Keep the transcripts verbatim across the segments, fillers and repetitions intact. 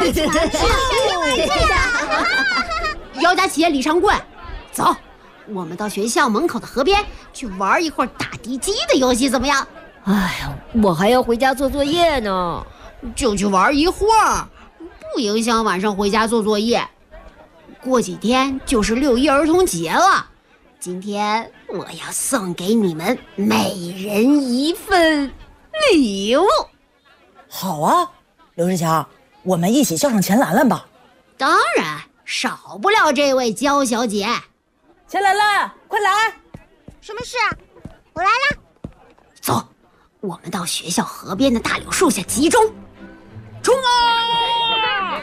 姚家企业李长贵，走，我们到学校门口的河边去玩一会儿打地基的游戏，怎么样？ 哎呀，我还要回家做作业呢。 就去玩一会儿，不影响晚上回家做作业。过几天就是六一儿童节了，今天我要送给你们每人一份礼物。 好啊，刘志强，我们一起校上钱兰兰吧。 当然，少不了这位焦小姐。 钱兰兰，快来！ 什么事啊？我来了。 走，我们到学校河边的大柳树下集中，冲啊！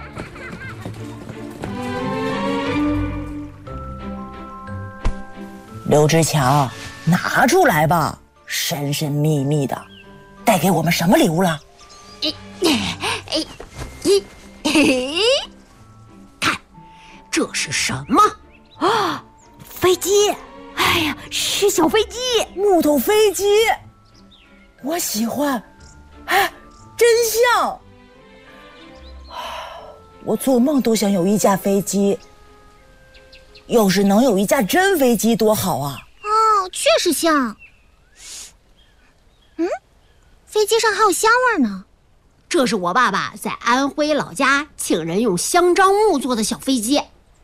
刘志强，拿出来吧，神神秘秘的，带给我们什么礼物了？ 哎哎哎哎！看，这是什么？ 啊，飞机！哎呀，是小飞机， 木头飞机，我喜欢，哎，真像。我做梦都想有一架飞机，要是能有一架真飞机多好啊！ 哦，确实像。嗯，飞机上还有香味呢。 这是我爸爸在安徽老家请人用香樟木做的小飞机，